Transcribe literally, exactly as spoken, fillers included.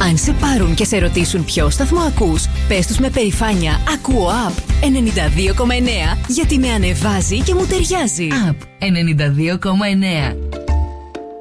Αν σε πάρουν και σε ρωτήσουν ποιο σταθμό ακούς, πες τους με περηφάνεια «Ακούω Up ενενήντα δύο κόμμα εννέα» γιατί με ανεβάζει και μου ταιριάζει. Up ενενήντα δύο κόμμα εννέα.